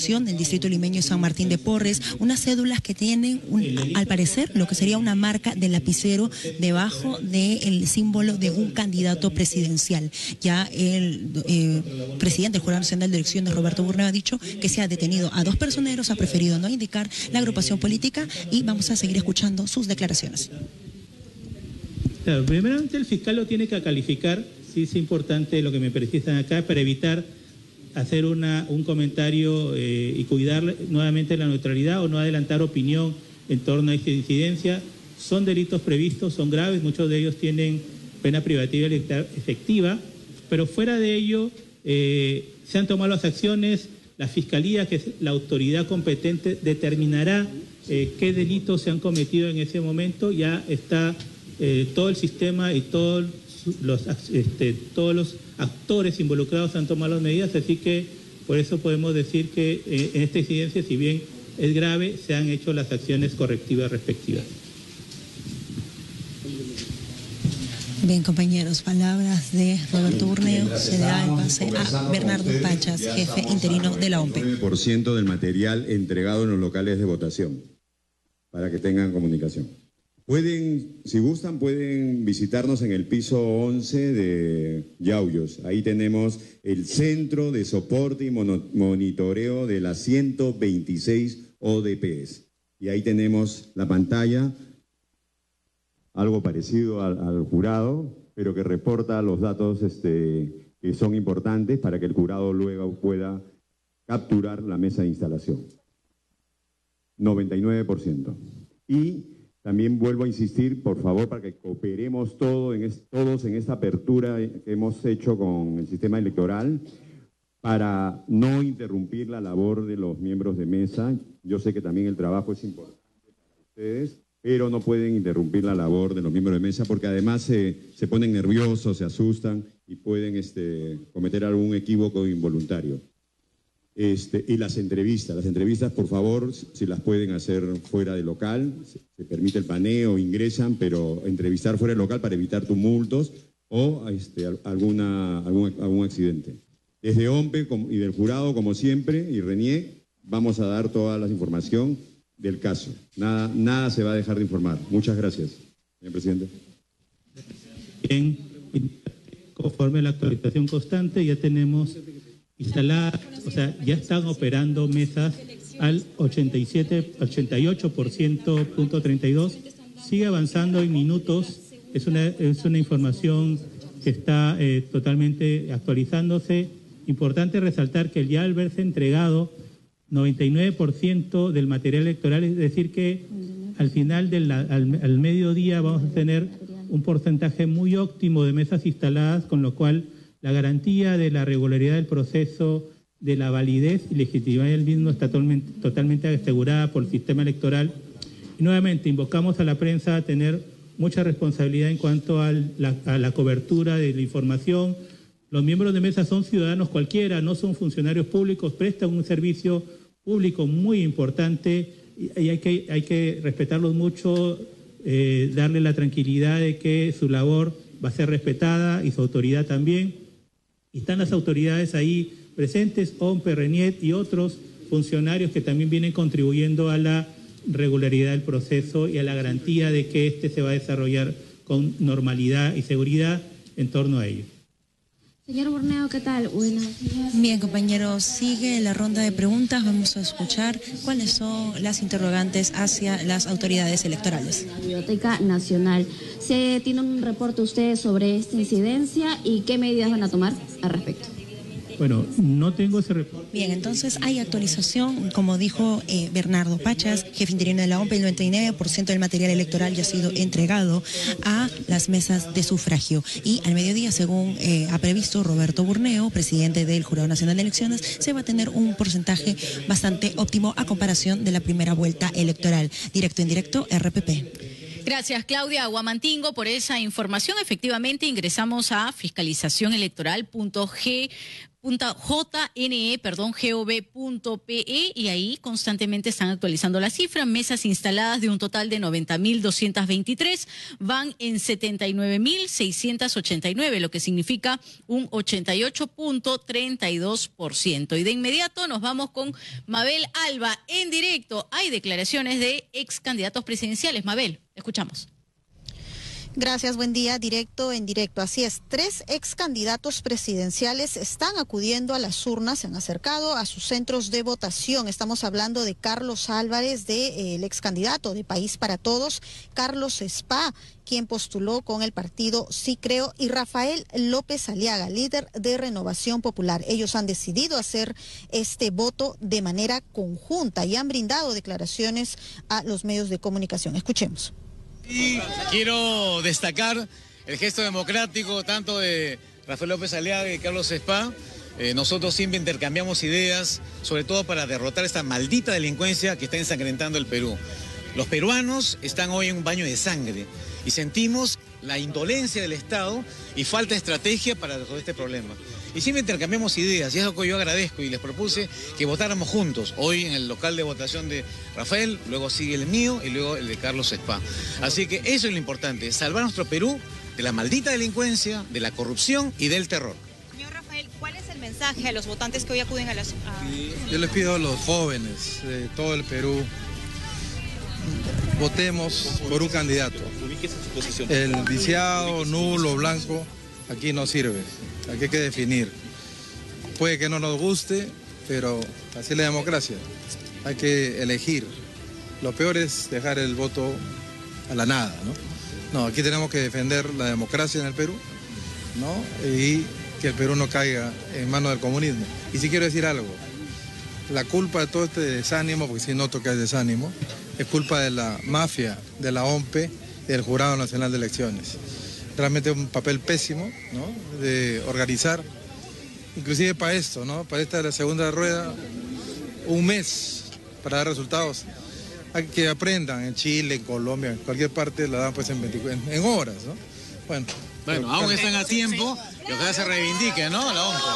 construcción del distrito limeño de San Martín de Porres, unas cédulas que tienen, al parecer, lo que sería una marca de lapicero debajo del símbolo de un candidato presidencial. Ya el presidente del Jurado Nacional de Elecciones, Roberto Burneo, ha dicho que se ha detenido a 2 personeros, ha preferido no indicar la agrupación política y vamos a seguir escuchando sus declaraciones. Claro, primeramente el fiscal lo tiene que calificar, sí es importante lo que me precisan acá, para evitar hacer un comentario y cuidar nuevamente la neutralidad o no adelantar opinión en torno a esta incidencia. Son delitos previstos, son graves, muchos de ellos tienen pena privativa efectiva, pero fuera de ello se han tomado las acciones, la Fiscalía, que es la autoridad competente, determinará qué delitos se han cometido en ese momento. Ya está todo el sistema y todos los actores involucrados han tomado las medidas, así que por eso podemos decir que en esta incidencia, si bien es grave, se han hecho las acciones correctivas respectivas. Bien, compañeros, palabras de Roberto Burneo. Se le da el pase a Bernardo Pachas, jefe interino de la OMPE. 9% del material entregado en los locales de votación, para que tengan comunicación. Pueden, si gustan, pueden visitarnos en el piso 11 de Yauyos. Ahí tenemos el centro de soporte y monitoreo de las 126 ODPs. Y ahí tenemos la pantalla, algo parecido al jurado, pero que reporta los datos que son importantes para que el jurado luego pueda capturar la mesa de instalación. 99%. Y también vuelvo a insistir, por favor, para que cooperemos todos en esta apertura que hemos hecho con el sistema electoral para no interrumpir la labor de los miembros de mesa. Yo sé que también el trabajo es importante para ustedes, pero no pueden interrumpir la labor de los miembros de mesa porque además se ponen nerviosos, se asustan y pueden cometer algún equívoco involuntario. Y las entrevistas, por favor, si las pueden hacer fuera del local, se permite el paneo, ingresan, pero entrevistar fuera del local para evitar tumultos o algún accidente. Desde OMPE y del jurado, como siempre, y RENIEC, vamos a dar toda la información del caso. Nada se va a dejar de informar. Muchas gracias, señor presidente. Bien, conforme a la actualización constante, ya tenemos instaladas, o sea, ya están operando mesas al 88%.32. Sigue avanzando en minutos. Es una información que está totalmente actualizándose. Importante resaltar que ya al verse entregado 99% del material electoral, es decir que al final al mediodía vamos a tener un porcentaje muy óptimo de mesas instaladas, con lo cual la garantía de la regularidad del proceso, de la validez y legitimidad del mismo está totalmente asegurada por el sistema electoral. Y nuevamente invocamos a la prensa a tener mucha responsabilidad en cuanto a la cobertura de la información. Los miembros de mesa son ciudadanos cualquiera, no son funcionarios públicos, prestan un servicio público muy importante y hay que respetarlos mucho, darle la tranquilidad de que su labor va a ser respetada y su autoridad también. Y están las autoridades ahí presentes, OMPE, RENIEC y otros funcionarios que también vienen contribuyendo a la regularidad del proceso y a la garantía de que se va a desarrollar con normalidad y seguridad en torno a ello. Señor Burneo, ¿qué tal? Buenos días. Bien, compañeros, sigue la ronda de preguntas. Vamos a escuchar cuáles son las interrogantes hacia las autoridades electorales. La Biblioteca Nacional. ¿Se tiene un reporte ustedes sobre esta incidencia y qué medidas van a tomar al respecto? Bueno, no tengo ese reporte. Bien, entonces hay actualización, como dijo Bernardo Pachas, jefe interino de la OMPE, el 99% del material electoral ya ha sido entregado a las mesas de sufragio. Y al mediodía, según ha previsto Roberto Burneo, presidente del Jurado Nacional de Elecciones, se va a tener un porcentaje bastante óptimo a comparación de la primera vuelta electoral. Directo en directo, RPP. Gracias, Claudia Aguamantingo, por esa información. Efectivamente, ingresamos a fiscalizacionelectoral.g gov.pe y ahí constantemente están actualizando la cifra. Mesas instaladas de un total de 90.223 van en 79.689, lo que significa un 88.32%. Y de inmediato nos vamos con Mabel Alba en directo. Hay declaraciones de ex candidatos presidenciales. Mabel, escuchamos. Gracias, buen día. Directo en directo. Así es, 3 ex candidatos presidenciales están acudiendo a las urnas, se han acercado a sus centros de votación. Estamos hablando de Carlos Álvarez, el ex candidato de País para Todos, Carlos Spa, quien postuló con el partido Sí Creo, y Rafael López Aliaga, líder de Renovación Popular. Ellos han decidido hacer este voto de manera conjunta y han brindado declaraciones a los medios de comunicación. Escuchemos. Y quiero destacar el gesto democrático tanto de Rafael López Aliaga y Carlos Spa. Nosotros siempre intercambiamos ideas, sobre todo para derrotar esta maldita delincuencia que está ensangrentando el Perú. Los peruanos están hoy en un baño de sangre y sentimos la indolencia del Estado y falta de estrategia para resolver este problema. Y siempre intercambiamos ideas, y es lo que yo agradezco, y les propuse que votáramos juntos. Hoy en el local de votación de Rafael, luego sigue el mío y luego el de Carlos Spa. Así que eso es lo importante, salvar nuestro Perú de la maldita delincuencia, de la corrupción y del terror. Señor Rafael, ¿cuál es el mensaje a los votantes que hoy acuden a las... Yo les pido a los jóvenes de todo el Perú, votemos por un candidato. El viciado, nulo, blanco, aquí no sirve. Aquí hay que definir. Puede que no nos guste, pero así es la democracia. Hay que elegir. Lo peor es dejar el voto a la nada, ¿no? No, aquí tenemos que defender la democracia en el Perú, ¿no? Y que el Perú no caiga en manos del comunismo. Y sí quiero decir algo. La culpa de todo este desánimo, porque si noto que hay desánimo, es culpa de la mafia, de la OMPE y del Jurado Nacional de Elecciones. Realmente un papel pésimo, ¿no? De organizar, inclusive para esto, ¿no? Para esta de la segunda rueda, un mes para dar resultados. Hay que aprendan en Chile, en Colombia, en cualquier parte la dan pues en horas, ¿no? Bueno, aún están a tiempo, y ojalá se reivindique, ¿no? La OMPE.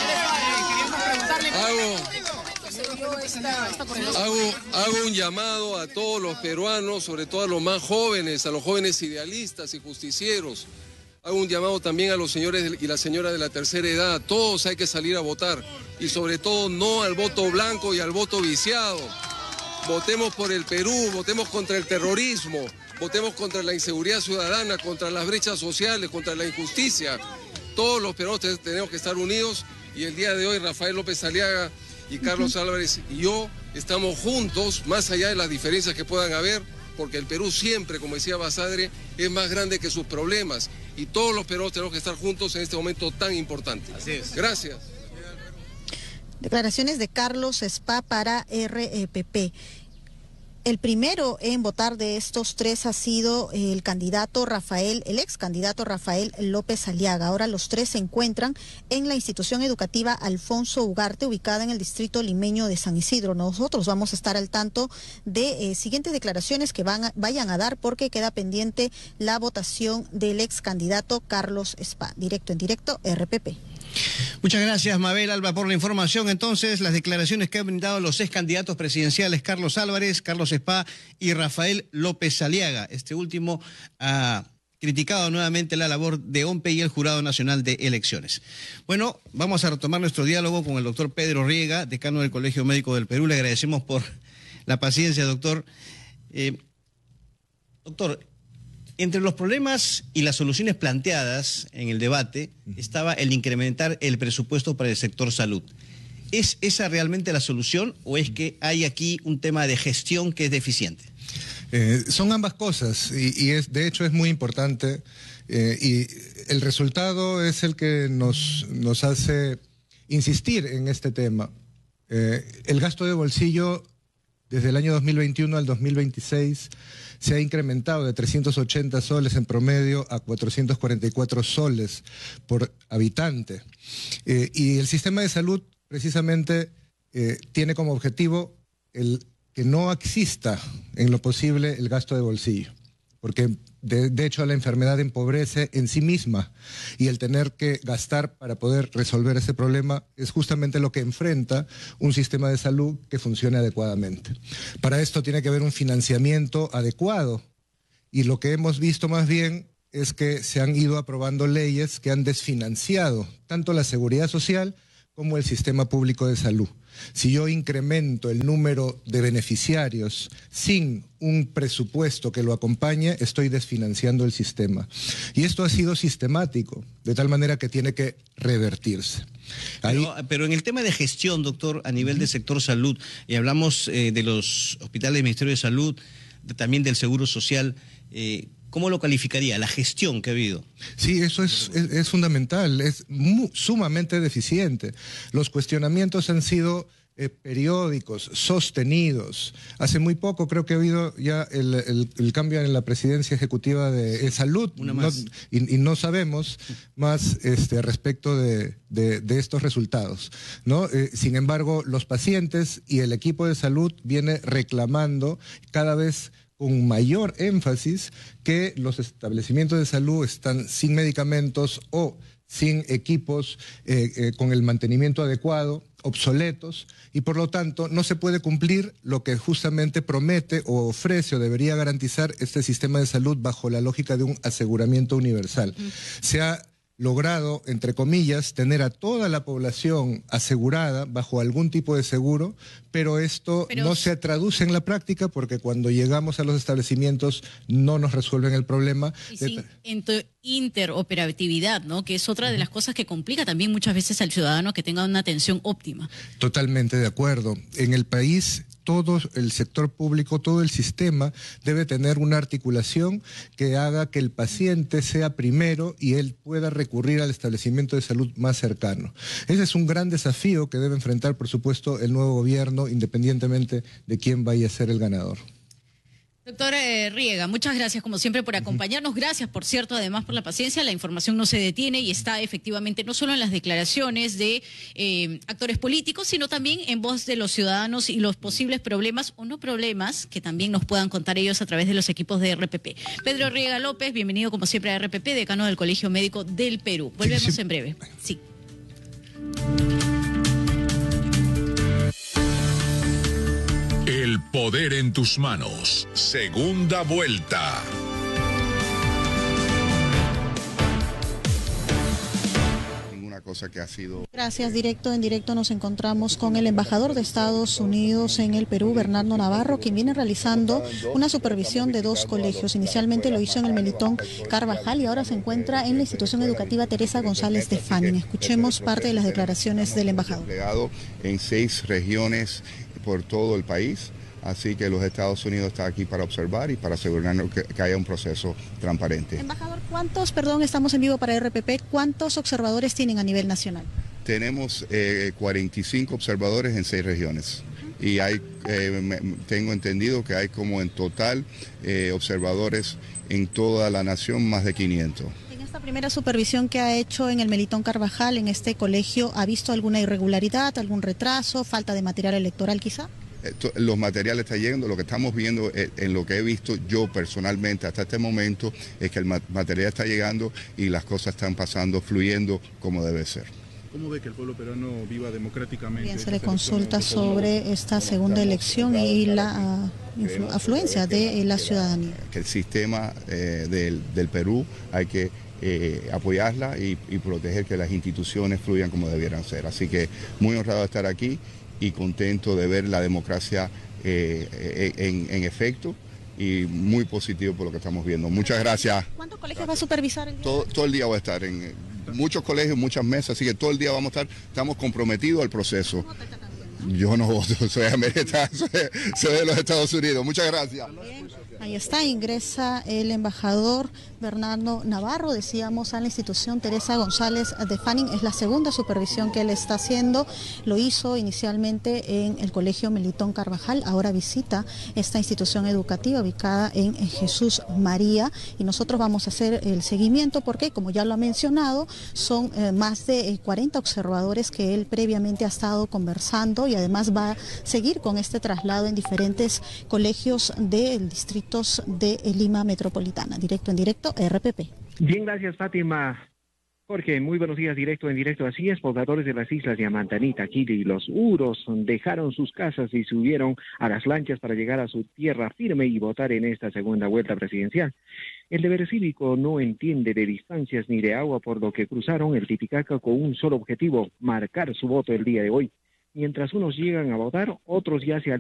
Hago un llamado a todos los peruanos, sobre todo a los más jóvenes, a los jóvenes idealistas y justicieros. Hago un llamado también a los señores y las señoras de la tercera edad. Todos hay que salir a votar y sobre todo no al voto blanco y al voto viciado. Votemos por el Perú, votemos contra el terrorismo, votemos contra la inseguridad ciudadana, contra las brechas sociales, contra la injusticia. Todos los peruanos tenemos que estar unidos y el día de hoy Rafael López Aliaga y Carlos Álvarez y yo estamos juntos, más allá de las diferencias que puedan haber, porque el Perú siempre, como decía Basadre, es más grande que sus problemas y todos los peruanos tenemos que estar juntos en este momento tan importante. Así es. Gracias. Declaraciones de Carlos Spa para RPP. El primero en votar de estos 3 ha sido el ex candidato Rafael López Aliaga. Ahora los 3 se encuentran en la institución educativa Alfonso Ugarte, ubicada en el distrito limeño de San Isidro. Nosotros vamos a estar al tanto de siguientes declaraciones que vayan a dar, porque queda pendiente la votación del ex candidato Carlos Spa. Directo en directo, RPP. Muchas gracias, Mabel Alba, por la información. Entonces, las declaraciones que han brindado los ex candidatos presidenciales Carlos Álvarez, Carlos Spa y Rafael López Aliaga. Este último ha criticado nuevamente la labor de OMPE y el Jurado Nacional de Elecciones. Bueno, vamos a retomar nuestro diálogo con el doctor Pedro Riega, decano del Colegio Médico del Perú. Le agradecemos por la paciencia, doctor. Doctor, entre los problemas y las soluciones planteadas en el debate estaba el incrementar el presupuesto para el sector salud. ¿Es esa realmente la solución o es que hay aquí un tema de gestión que es deficiente? Son ambas cosas y de hecho es muy importante y el resultado es el que nos hace insistir en este tema. El gasto de bolsillo desde el año 2021 al 2026 se ha incrementado de 380 soles en promedio a 444 soles por habitante. Y el sistema de salud precisamente tiene como objetivo el que no exista en lo posible el gasto de bolsillo. porque de hecho la enfermedad empobrece en sí misma y el tener que gastar para poder resolver ese problema es justamente lo que enfrenta un sistema de salud que funcione adecuadamente. Para esto tiene que haber un financiamiento adecuado y lo que hemos visto más bien es que se han ido aprobando leyes que han desfinanciado tanto la seguridad social como el sistema público de salud. Si yo incremento el número de beneficiarios sin un presupuesto que lo acompañe, estoy desfinanciando el sistema. Y esto ha sido sistemático, de tal manera que tiene que revertirse. Pero en el tema de gestión, doctor, a nivel del sector salud, y hablamos de los hospitales del Ministerio de Salud, también del Seguro Social, ¿cómo lo calificaría? La gestión que ha habido. Sí, eso es fundamental, es sumamente deficiente. Los cuestionamientos han sido periódicos, sostenidos. Hace muy poco creo que ha habido ya el cambio en la presidencia ejecutiva de salud y no sabemos más respecto de estos resultados, ¿no? Sin embargo, los pacientes y el equipo de salud viene reclamando cada vez con mayor énfasis que los establecimientos de salud están sin medicamentos o sin equipos con el mantenimiento adecuado, obsoletos, y por lo tanto no se puede cumplir lo que justamente promete o ofrece o debería garantizar este sistema de salud bajo la lógica de un aseguramiento universal. Se ha logrado, entre comillas, tener a toda la población asegurada bajo algún tipo de seguro, pero esto no se traduce en la práctica porque cuando llegamos a los establecimientos no nos resuelven el problema. Y sin interoperatividad, ¿no? Que es otra de las cosas que complica también muchas veces al ciudadano que tenga una atención óptima. Totalmente de acuerdo. En el país todo el sector público, todo el sistema debe tener una articulación que haga que el paciente sea primero y él pueda recurrir al establecimiento de salud más cercano. Ese es un gran desafío que debe enfrentar, por supuesto, el nuevo gobierno, independientemente de quién vaya a ser el ganador. Doctor Riega, muchas gracias como siempre por acompañarnos. Gracias, por cierto, además por la paciencia. La información no se detiene y está efectivamente no solo en las declaraciones de actores políticos, sino también en voz de los ciudadanos y los posibles problemas o no problemas que también nos puedan contar ellos a través de los equipos de RPP. Pedro Riega López, bienvenido como siempre a RPP, decano del Colegio Médico del Perú. Volvemos en breve. Sí. El poder en tus manos. Segunda vuelta. Cosa que ha sido... Gracias, en directo nos encontramos con el embajador de Estados Unidos en el Perú, Bernardo Navarro, quien viene realizando una supervisión de 2 colegios. Inicialmente lo hizo en el Melitón Carvajal y ahora se encuentra en la institución educativa Teresa González de Fanning. Escuchemos parte de las declaraciones del embajador. En 6 regiones por todo el país. Así que los Estados Unidos están aquí para observar y para asegurarnos que haya un proceso transparente. Embajador, estamos en vivo para RPP, ¿cuántos observadores tienen a nivel nacional? Tenemos 45 observadores en 6 regiones. Y hay, tengo entendido que hay como en total observadores en toda la nación más de 500. En esta primera supervisión que ha hecho en el Melitón Carvajal, en este colegio, ¿ha visto alguna irregularidad, algún retraso, falta de material electoral quizá? Los materiales están llegando, lo que estamos viendo en lo que he visto yo personalmente hasta este momento es que el material está llegando y las cosas están pasando, fluyendo como debe ser. ¿Cómo ve que el pueblo peruano viva democráticamente? Bien, se le consulta sobre esta segunda elección y la afluencia de la ciudadanía. Que el sistema del Perú hay que apoyarla y proteger que las instituciones fluyan como debieran ser. Así que muy honrado de estar aquí y contento de ver la democracia en efecto y muy positivo por lo que estamos viendo. Muchas gracias. ¿Cuántos colegios va a supervisar el día? Todo el día voy a estar en muchos colegios, muchas mesas, así que todo el día vamos a estar, estamos comprometidos al proceso. Yo no voto, soy americano, soy de los Estados Unidos. Muchas gracias. Ahí está, ingresa el embajador Bernardo Navarro, decíamos, a la institución Teresa González de Fanning. Es la segunda supervisión que él está haciendo. Lo hizo inicialmente en el Colegio Melitón Carvajal, ahora visita esta institución educativa ubicada en Jesús María. Y nosotros vamos a hacer el seguimiento porque, como ya lo ha mencionado, son más de 40 observadores que él previamente ha estado conversando y además va a seguir con este traslado en diferentes colegios del distrito puntos de Lima Metropolitana. Directo en directo, RPP. Bien, gracias, Fátima. Jorge, muy buenos días, directo en directo. Así es, pobladores de las islas Yamantanita, Quili y Los Uros dejaron sus casas y subieron a las lanchas para llegar a su tierra firme y votar en esta segunda vuelta presidencial. El deber cívico no entiende de distancias ni de agua, por lo que cruzaron el Titicaca con un solo objetivo: marcar su voto el día de hoy. Mientras unos llegan a votar, otros ya se